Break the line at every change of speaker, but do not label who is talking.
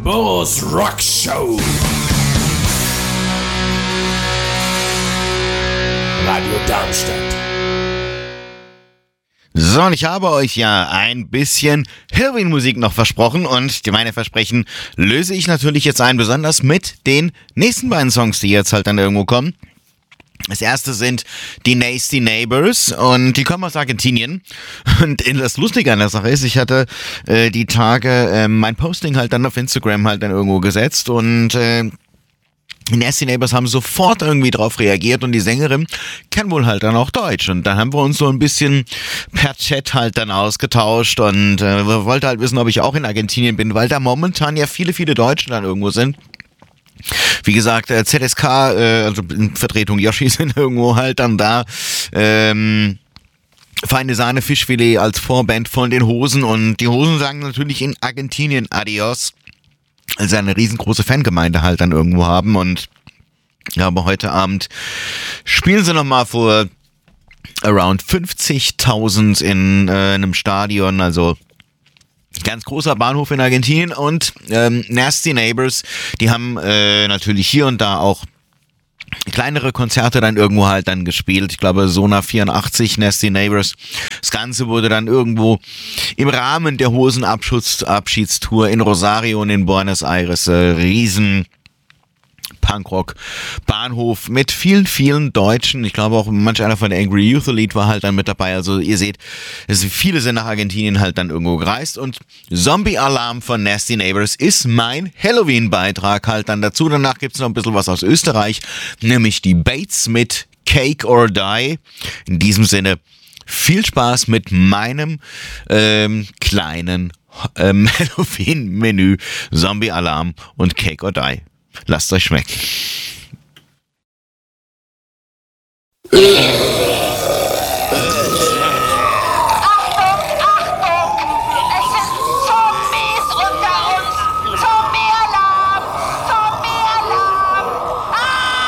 Boris Rock Show. Radio Darmstadt.
So, und ich habe euch ja ein bisschen Halloween-Musik noch versprochen und meine Versprechen löse ich natürlich jetzt ein, besonders mit den nächsten beiden Songs, die jetzt halt dann irgendwo kommen. Das erste sind die Nasty Neighbors und die kommen aus Argentinien. Und das Lustige an der Sache ist, ich hatte die Tage mein Posting halt dann auf Instagram halt dann irgendwo gesetzt und die Nasty Neighbors haben sofort irgendwie drauf reagiert und die Sängerin kann wohl halt dann auch Deutsch. Und dann haben wir uns so ein bisschen per Chat halt dann ausgetauscht und wollte halt wissen, ob ich auch in Argentinien bin, weil da momentan ja viele, viele Deutsche dann irgendwo sind. Wie gesagt, ZSK, also in Vertretung Yoshi sind irgendwo halt dann da. Feine Sahne Fischfilet als Vorband von den Hosen und die Hosen sagen natürlich in Argentinien Adios. Also eine riesengroße Fangemeinde halt dann irgendwo haben und ja, aber heute Abend spielen sie nochmal vor around 50.000 in einem Stadion, also ganz großer Bahnhof in Argentinien und Nasty Neighbors, die haben natürlich hier und da auch kleinere Konzerte dann irgendwo halt dann gespielt. Ich glaube Sona 84, Nasty Neighbors. Das Ganze wurde dann irgendwo im Rahmen der Hosenabschiedstour in Rosario und in Buenos Aires riesen Punkrock Bahnhof mit vielen, vielen Deutschen. Ich glaube auch manch einer von der Angry Youth Elite war halt dann mit dabei. Also ihr seht, viele sind nach Argentinien halt dann irgendwo gereist und Zombie Alarm von Nasty Neighbors ist mein Halloween-Beitrag halt dann dazu. Danach gibt's noch ein bisschen was aus Österreich, nämlich die Bates mit Cake or Die. In diesem Sinne viel Spaß mit meinem kleinen Halloween-Menü Zombie Alarm und Cake or Die. Lasst euch schmecken.